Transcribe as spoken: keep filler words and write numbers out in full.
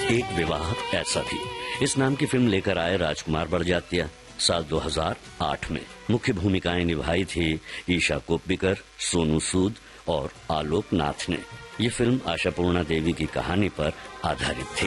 एक विवाह ऐसा भी, इस नाम की फिल्म लेकर आए राजकुमार बड़जात्या। साल दो हज़ार आठ में मुख्य भूमिकाएं निभाई थी ईशा कोप्पिकर, सोनू सूद और आलोक नाथ ने। ये फिल्म आशापूर्णा देवी की कहानी पर आधारित थी।